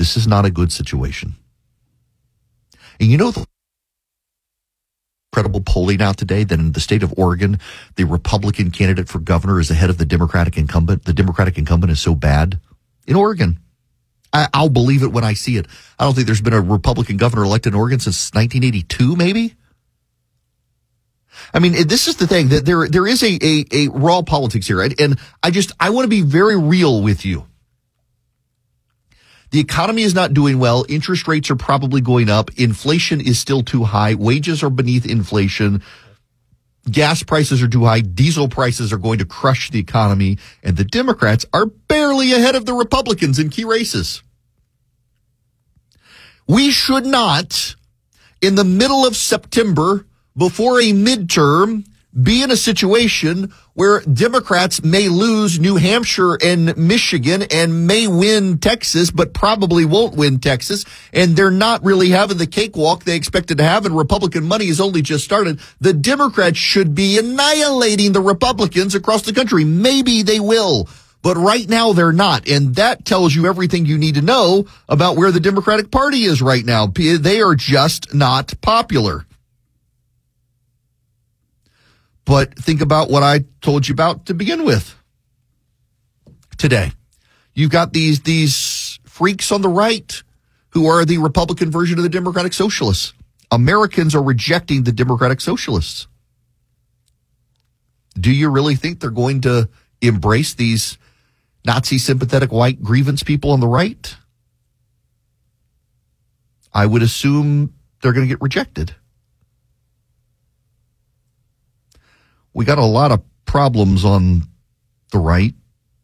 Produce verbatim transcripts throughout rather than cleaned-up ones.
This is not a good situation. And you know the incredible polling out today that in the state of Oregon, the Republican candidate for governor is ahead of the Democratic incumbent. The Democratic incumbent is so bad in Oregon. I, I'll believe it when I see it. I don't think there's been a Republican governor elected in Oregon since nineteen eighty-two, maybe. I mean, this is the thing, that there there is a, a, a raw politics here. And, and I just, I want to be very real with you. The economy is not doing well. Interest rates are probably going up. Inflation is still too high. Wages are beneath inflation. Gas prices are too high. Diesel prices are going to crush the economy. And the Democrats are barely ahead of the Republicans in key races. We should not, in the middle of September, before a midterm, be in a situation where Democrats may lose New Hampshire and Michigan and may win Texas, but probably won't win Texas. And they're not really having the cakewalk they expected to have, and Republican money has only just started. The Democrats should be annihilating the Republicans across the country. Maybe they will, but right now they're not. And that tells you everything you need to know about where the Democratic Party is right now. They are just not popular. But think about what I told you about to begin with today. You've got these these freaks on the right who are the Republican version of the Democratic Socialists. Americans are rejecting the Democratic Socialists. Do you really think they're going to embrace these Nazi sympathetic white grievance people on the right? I would assume they're going to get rejected. We got a lot of problems on the right,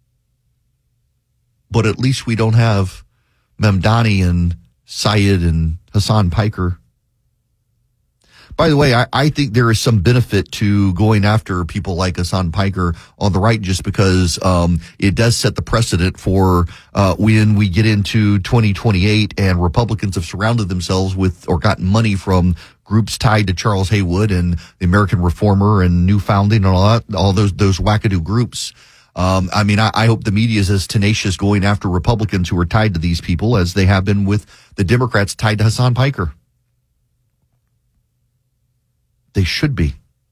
but at least we don't have Mamdani and Syed and Hassan Piker. By the way, I, I think there is some benefit to going after people like Hassan Piker on the right, just because um, it does set the precedent for uh, when we get into twenty twenty-eight and Republicans have surrounded themselves with or gotten money from groups tied to Charles Haywood and the American Reformer and New Founding and all that, all those those wackadoo groups. Um, I mean, I, I hope the media is as tenacious going after Republicans who are tied to these people as they have been with the Democrats tied to Hassan Piker. They should be.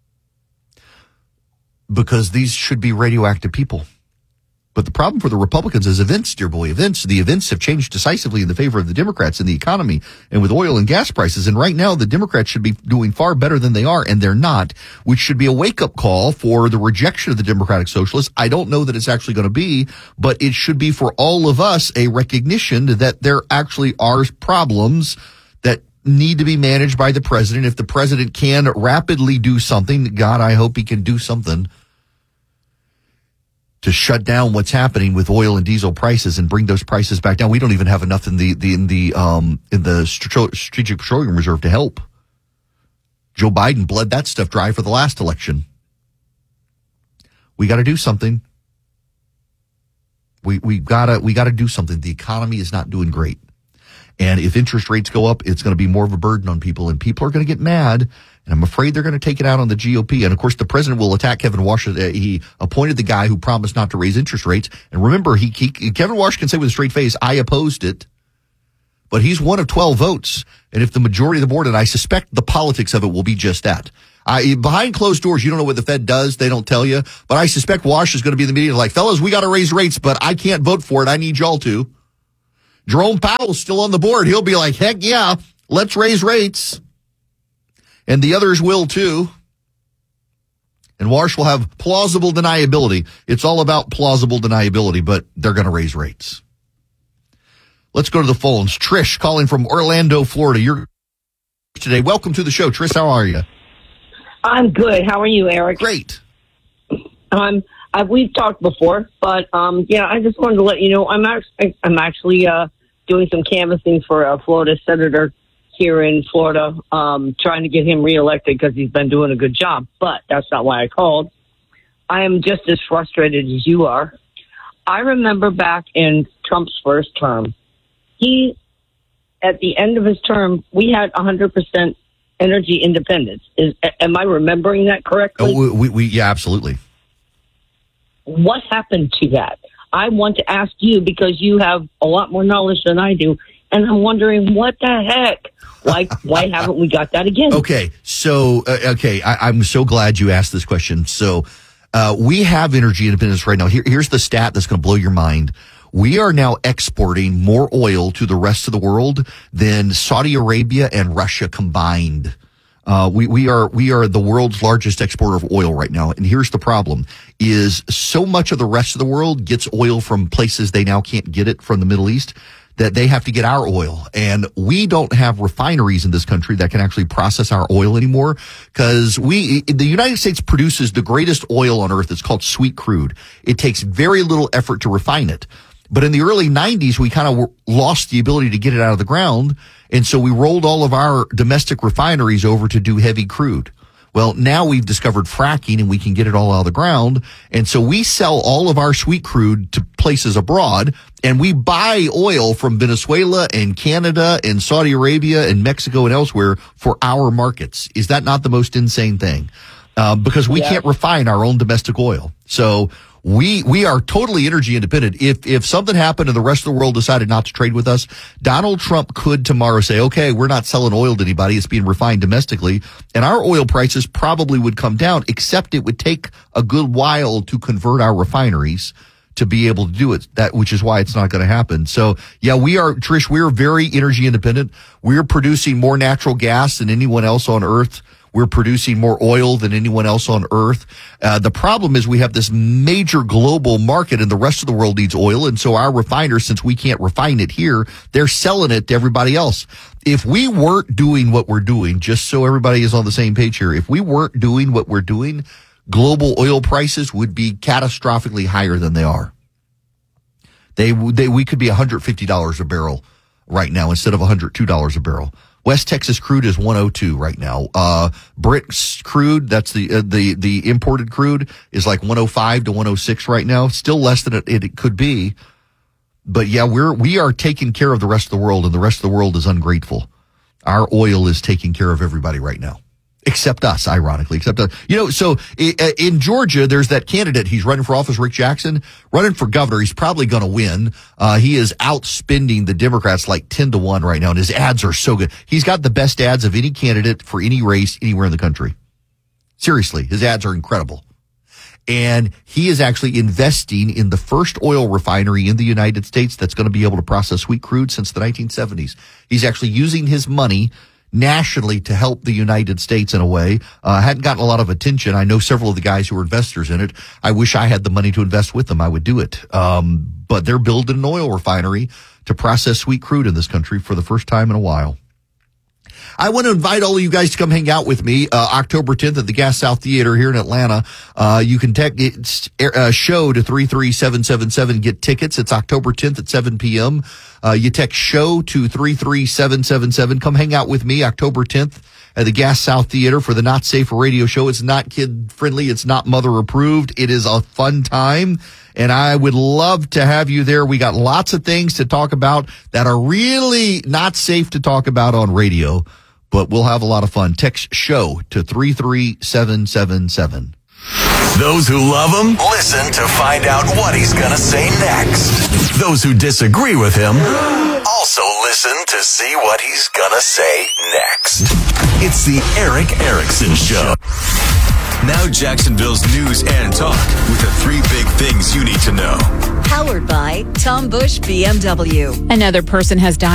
Because these should be radioactive people. But the problem for the Republicans is events, dear boy, events. The events have changed decisively in the favor of the Democrats in the economy and with oil and gas prices. And right now, the Democrats should be doing far better than they are, and they're not, which should be a wake-up call for the rejection of the Democratic Socialists. I don't know that it's actually going to be, but it should be for all of us a recognition that there actually are problems that need to be managed by the president. If the president can rapidly do something, God, I hope he can do something to shut down what's happening with oil and diesel prices and bring those prices back down. We don't even have enough in the, the in the um in the Strategic Petroleum Reserve to help. Joe Biden bled that stuff dry for the last election. We got to do something. We we gotta we gotta do something. The economy is not doing great, and if interest rates go up, it's going to be more of a burden on people, and people are going to get mad. And I'm afraid they're going to take it out on the G O P. And, of course, the president will attack Kevin Walsh. He appointed the guy who promised not to raise interest rates. And remember, he, he Kevin Walsh can say with a straight face, I opposed it. But he's one of twelve votes. And if the majority of the board, and I suspect the politics of it will be just that. I, behind closed doors, you don't know what the Fed does. They don't tell you. But I suspect Walsh is going to be in the meeting like, fellas, we got to raise rates, but I can't vote for it. I need y'all to. Jerome Powell's still on the board. He'll be like, heck yeah, let's raise rates. And the others will too. And Walsh will have plausible deniability. It's all about plausible deniability, but they're going to raise rates. Let's go to the phones. Trish calling from Orlando, Florida. You're today. Welcome to the show. Trish, how are you? I'm good. How are you, Eric? Great. Um, I, we've talked before, but um, yeah, I just wanted to let you know I'm actually, I'm actually uh, doing some canvassing for a Florida senator here in Florida, um, trying to get him reelected because he's been doing a good job. But that's not why I called. I am just as frustrated as you are. I remember back in Trump's first term, he, at the end of his term, we had one hundred percent energy independence. Is, am I remembering that correctly? Oh, we, we, yeah, absolutely. What happened to that? I want to ask you, because you have a lot more knowledge than I do. and I'm wondering what the heck. Why why haven't we got that again? Okay, so uh, okay, I, I'm so glad you asked this question. So uh, we have energy independence right now. Here, here's the stat that's going to blow your mind. We are now exporting more oil to the rest of the world than Saudi Arabia and Russia combined. Uh, we, we are, we are the world's largest exporter of oil right now. And here's the problem is so much of the rest of the world gets oil from places they now can't get it from the Middle East that they have to get our oil. And we don't have refineries in this country that can actually process our oil anymore because we, the United States produces the greatest oil on earth. It's called sweet crude. It takes very little effort to refine it. But in the early nineties, we kind of lost the ability to get it out of the ground. And so we rolled all of our domestic refineries over to do heavy crude. Well, now we've discovered fracking and we can get it all out of the ground. And so we sell all of our sweet crude to places abroad and we buy oil from Venezuela and Canada and Saudi Arabia and Mexico and elsewhere for our markets. Is that not the most insane thing? Uh, because we yeah. can't refine our own domestic oil. So we, we are totally energy independent. If, if something happened and the rest of the world decided not to trade with us, Donald Trump could tomorrow say, okay, we're not selling oil to anybody. It's being refined domestically. And our oil prices probably would come down, except it would take a good while to convert our refineries to be able to do it, that, which is why it's not going to happen. So yeah, we are, Trish, we're very energy independent. We're producing more natural gas than anyone else on earth. We're producing more oil than anyone else on earth. Uh, the problem is we have this major global market and the rest of the world needs oil. And so our refiners, since we can't refine it here, they're selling it to everybody else. If we weren't doing what we're doing, just so everybody is on the same page here, if we weren't doing what we're doing, global oil prices would be catastrophically higher than they are. They, they, we could be one hundred fifty dollars a barrel right now instead of one hundred two dollars a barrel. West Texas crude is one oh two right now. Uh, Brix crude, that's the, uh, the, the imported crude is like one oh five to one oh six right now. Still less than it, it could be. But yeah, we're, we are taking care of the rest of the world and the rest of the world is ungrateful. Our oil is taking care of everybody right now. Except us, ironically, except us. You know, so in Georgia, there's that candidate. He's running for office, Rick Jackson, running for governor. He's probably going to win. Uh, he is outspending the Democrats like ten to one right now, and his ads are so good. He's got the best ads of any candidate for any race anywhere in the country. Seriously, his ads are incredible. And he is actually investing in the first oil refinery in the United States that's going to be able to process sweet crude since the nineteen seventies. He's actually using his money nationally to help the United States in a way. Uh, hadn't gotten a lot of attention. I know several of the guys who are investors in it. I wish I had the money to invest with them. I would do it. Um, but they're building an oil refinery to process sweet crude in this country for the first time in a while. I want to invite all of you guys to come hang out with me uh, October tenth at the Gas South Theater here in Atlanta. Uh, you can text uh, show to three three seven seven seven, get tickets. It's October tenth at seven p.m. Uh, you text show to three three seven seven seven. Come hang out with me October tenth at the Gas South Theater for the Not Safe for Radio show. It's not kid friendly. It's not mother approved. It is a fun time. And I would love to have you there. We got lots of things to talk about that are really not safe to talk about on radio, but we'll have a lot of fun. Text show to three three seven seven seven. Those who love him, listen to find out what he's going to say next. Those who disagree with him, also listen to see what he's going to say next. It's the Erick Erickson Show. Now Jacksonville's news and talk with the three big things you need to know. Powered by Tom Bush B M W. Another person has died.